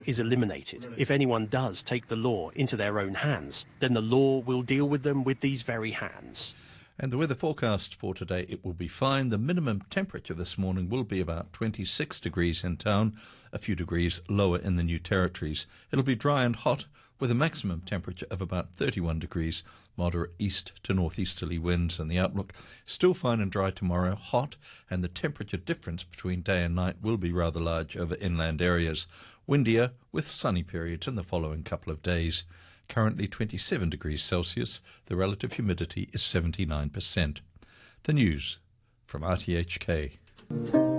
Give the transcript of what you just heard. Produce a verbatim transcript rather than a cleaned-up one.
is eliminated. If anyone does take the law into their own hands, then the law will deal with them with these very hands. And the weather forecast for today, it will be fine. The minimum temperature this morning will be about twenty-six degrees in town, a few degrees lower in the New Territories. It'll be dry and hot with a maximum temperature of about thirty-one degrees, moderate east to northeasterly winds, and the outlook still fine and dry tomorrow, hot, and the temperature difference between day and night will be rather large over inland areas. Windier with sunny periods in the following couple of days. Currently twenty-seven degrees Celsius, the relative humidity is seventy-nine percent. The news from R T H K.